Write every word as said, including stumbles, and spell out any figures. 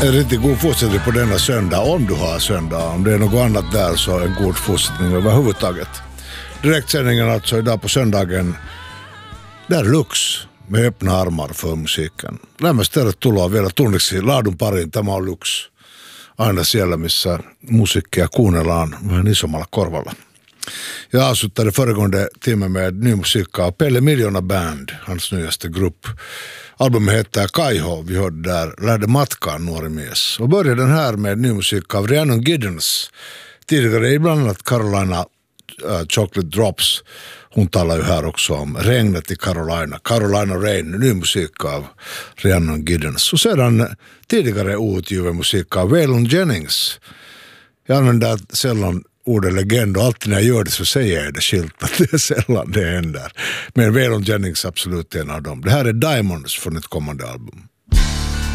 En riktigt god fortsättning på denna söndag, om du har söndag. Om det är något annat där så en god fortsättning överhuvudtaget. Direktsändningen alltså idag på söndagen. Där Lux med öppna armar för musiikan. Lämmästä tervetuloa vielä tunniksi laadun pariin. Tämä on Lux. Aina siellä, missä musiikkia kuunnellaan vähän isommalla korvalla. Jag avslutade föregående timme med ny musik av Pelle Miljoona Band, hans nyaste grupp. Albumet heter Kaiho, vi hörde där Lärde matkaan nuori mies. Och började den här med ny musik av Rhiannon Giddens. Tidigare i bland annat Carolina uh, Chocolate Drops. Hon talar ju här också om regnet i Carolina. Carolina Rain, ny musik av Rhiannon Giddens. Och sedan tidigare outgiven musik av Waylon Jennings. Jag använder sällan ordet legend och alltid när jag gör det så säger jag det skilt att det är sällan det händer. Men Waylon Jennings absolut en av dem. Det här är Diamonds från ett kommande album.